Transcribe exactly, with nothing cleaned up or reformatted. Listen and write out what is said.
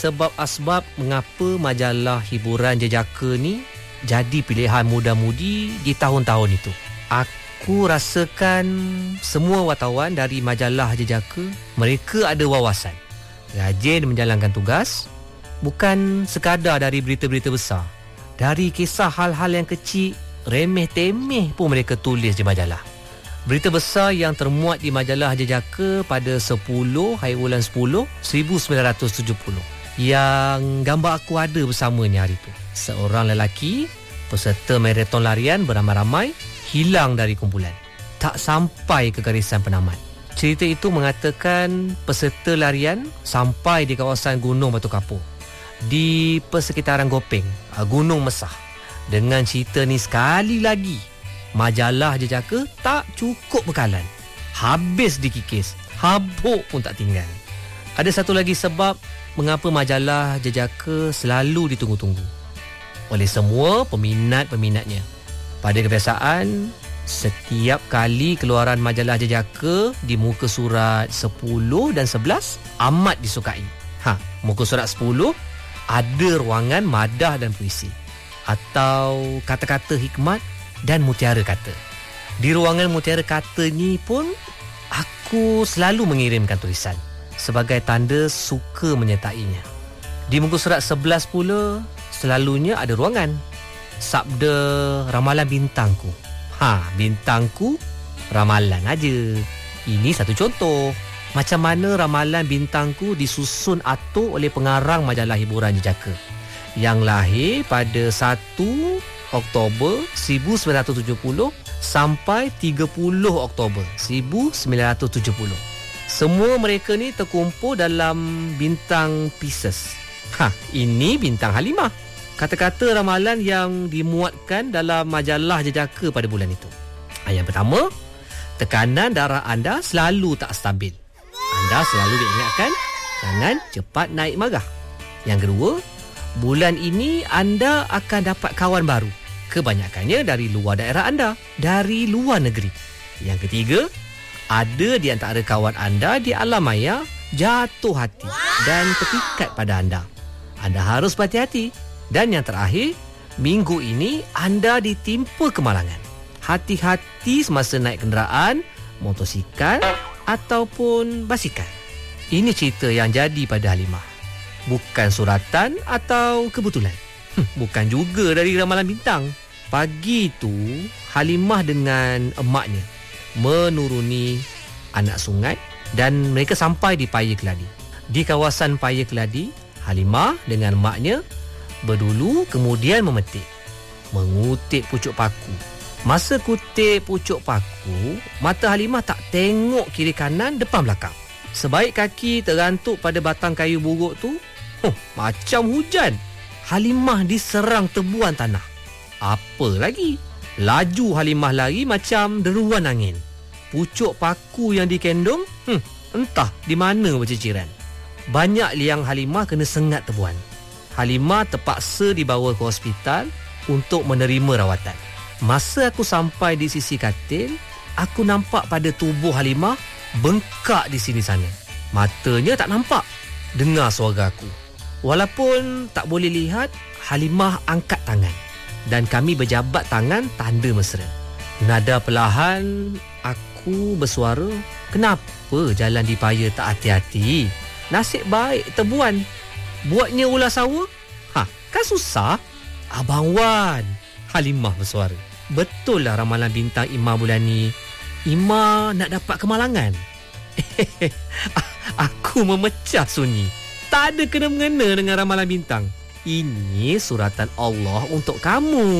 Sebab asbab mengapa majalah hiburan jejaka ni jadi pilihan muda-mudi di tahun-tahun itu. Aku rasakan semua wartawan dari majalah jejaka, mereka ada wawasan, rajin menjalankan tugas, bukan sekadar dari berita-berita besar. Dari kisah hal-hal yang kecil, remeh-temeh pun mereka tulis di majalah. Berita besar yang termuat di majalah jejaka pada sepuluh hari bulan sepuluh seribu sembilan ratus tujuh puluh. Yang gambar aku ada bersamanya hari itu. Seorang lelaki peserta maraton larian beramai-ramai hilang dari kumpulan, tak sampai ke garisan penamat. Cerita itu mengatakan peserta larian sampai di kawasan Gunung Batu Kapur di persekitaran Gopeng, Gunung Mesah. Dengan cerita ni sekali lagi, majalah jejaka tak cukup bekalan, habis dikikis, habuk pun tak tinggal. Ada satu lagi sebab mengapa majalah jejaka selalu ditunggu-tunggu oleh semua peminat-peminatnya. Pada kebiasaan, setiap kali keluaran majalah jejaka di muka surat sepuluh dan sebelas amat disukai. Ha, muka surat sepuluh ada ruangan madah dan puisi atau kata-kata hikmat dan mutiara kata. Di ruangan mutiara kata ni pun aku selalu mengirimkan tulisan sebagai tanda suka menyertainya. Di muka surat sebelas pula selalunya ada ruangan sabda ramalan bintangku. Ha, bintangku ramalan aja. Ini satu contoh macam mana ramalan bintangku disusun atur oleh pengarang majalah hiburan jejaka yang lahir pada satu Oktober seribu sembilan ratus tujuh puluh sampai tiga puluh Oktober seribu sembilan ratus tujuh puluh. Semua mereka ni terkumpul dalam bintang Pisces. Ha, ini bintang Halimah. Kata-kata ramalan yang dimuatkan dalam majalah jejaka pada bulan itu. Yang pertama, tekanan darah anda selalu tak stabil. Anda selalu diingatkan jangan cepat naik marah. Yang kedua, bulan ini anda akan dapat kawan baru. Kebanyakannya dari luar daerah anda, dari luar negeri. Yang ketiga, ada di antara kawan anda di alam maya jatuh hati dan terpikat pada anda. Anda harus berhati-hati. Dan yang terakhir, minggu ini anda ditimpa kemalangan. Hati-hati semasa naik kenderaan, motosikal ataupun basikal. Ini cerita yang jadi pada Halimah. Bukan suratan atau kebetulan. Hm, bukan juga dari ramalan bintang. Pagi itu, Halimah dengan emaknya menuruni anak sungai dan mereka sampai di Paya Keladi. Di kawasan Paya Keladi, Halimah dengan emaknya berdulu kemudian memetik, mengutip pucuk paku. Masa kutip pucuk paku, mata Halimah tak tengok kiri kanan depan belakang. Sebaik kaki terantuk pada batang kayu buruk tu, huh, macam hujan. Halimah diserang tebuan tanah. Apa lagi? Laju Halimah lari macam deruan angin. Pucuk paku yang dikendong, hmm, entah di mana berceceran. Banyak liang Halimah kena sengat tebuan. Halimah terpaksa dibawa ke hospital untuk menerima rawatan. Masa aku sampai di sisi katil, aku nampak pada tubuh Halimah bengkak di sini sana. Matanya tak nampak, dengar suara aku. Walaupun tak boleh lihat, Halimah angkat tangan dan kami berjabat tangan tanda mesra. Nada perlahan aku bersuara, kenapa jalan di Paya tak hati-hati? Nasib baik tebuan. Buatnya ulas sawa? Ha, kan susah. Abang Wan, Halimah bersuara. Betul lah ramalan bintang Ima bulan ni. Ima nak dapat kemalangan. Aku memecah sunyi. Tak ada kena-mengena dengan ramalan bintang. Ini suratan Allah untuk kamu.